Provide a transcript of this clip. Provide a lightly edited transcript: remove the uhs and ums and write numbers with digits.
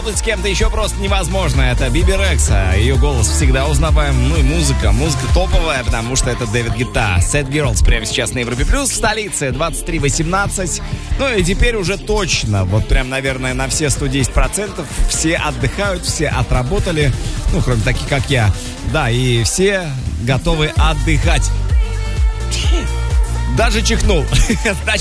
Быть с кем-то еще просто невозможно. Это Биби Рекса. Ее голос всегда узнаваем. Ну и музыка. Музыка топовая, потому что это Дэвид Гетта. Sad Girls прямо сейчас на Европе Плюс. В столице 23:18. Ну и теперь уже точно. Вот прям, наверное, на все 110% все отдыхают, все отработали. Ну, кроме таких, как я. Да, и все готовы отдыхать. Даже чихнул.